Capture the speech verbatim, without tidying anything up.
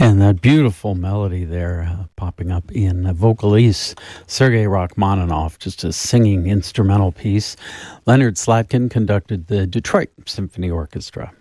And that beautiful melody there uh, popping up in uh, Vocalise, Sergei Rachmaninoff, just a singing instrumental piece. Leonard Slatkin conducted the Detroit Symphony Orchestra.